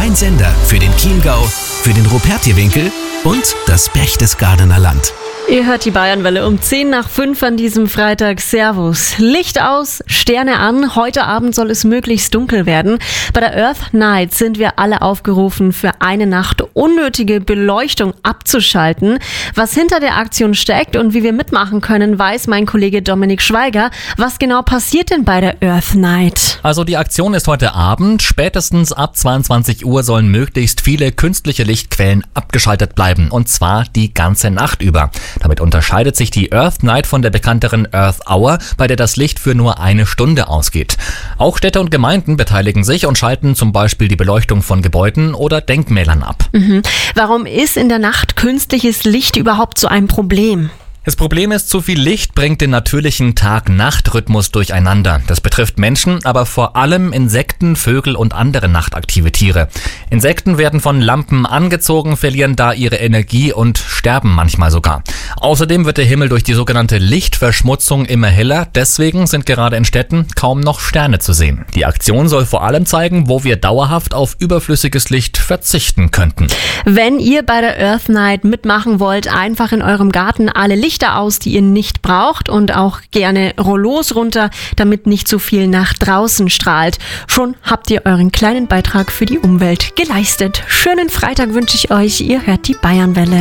Mein Sender für den Chiemgau, für den Rupertiewinkel und das Berchtesgadener Land. Ihr hört die Bayernwelle um 5:10 an diesem Freitag. Servus. Licht aus, Sterne an. Heute Abend soll es möglichst dunkel werden. Bei der Earth Night sind wir alle aufgerufen, für eine Nacht unnötige Beleuchtung abzuschalten. Was hinter der Aktion steckt und wie wir mitmachen können, weiß mein Kollege Dominik Schweiger. Was genau passiert denn bei der Earth Night? Also die Aktion ist heute Abend. Spätestens ab 22 Uhr sollen möglichst viele künstliche Lichtquellen abgeschaltet bleiben. Und zwar die ganze Nacht über. Damit unterscheidet sich die Earth Night von der bekannteren Earth Hour, bei der das Licht für nur eine Stunde ausgeht. Auch Städte und Gemeinden beteiligen sich und schalten zum Beispiel die Beleuchtung von Gebäuden oder Denkmälern ab. Warum ist in der Nacht künstliches Licht überhaupt so ein Problem? Das Problem ist, zu viel Licht bringt den natürlichen Tag-Nacht-Rhythmus durcheinander. Das betrifft Menschen, aber vor allem Insekten, Vögel und andere nachtaktive Tiere. Insekten werden von Lampen angezogen, verlieren da ihre Energie und sterben manchmal sogar. Außerdem wird der Himmel durch die sogenannte Lichtverschmutzung immer heller. Deswegen sind gerade in Städten kaum noch Sterne zu sehen. Die Aktion soll vor allem zeigen, wo wir dauerhaft auf überflüssiges Licht verzichten könnten. Wenn ihr bei der Earth Night mitmachen wollt, einfach in eurem Garten alle Lichter aus, die ihr nicht braucht, und auch gerne Rollos runter, damit nicht so viel nach draußen strahlt. Schon habt ihr euren kleinen Beitrag für die Umwelt geleistet. Schönen Freitag wünsche ich euch. Ihr hört die Bayernwelle.